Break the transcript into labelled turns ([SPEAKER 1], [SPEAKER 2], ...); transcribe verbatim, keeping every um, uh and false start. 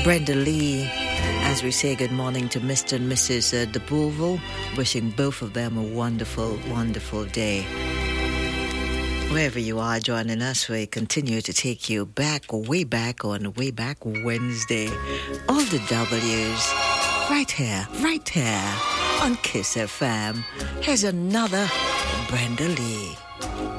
[SPEAKER 1] Brenda Lee, as we say good morning to Mister and Missus Uh, De Bourville, wishing both of them a wonderful, wonderful day. Wherever you are joining us, we continue to take you back, way back on Way Back Wednesday. All the W's, right here, right here on Kiss F M. Here's another Brenda Lee.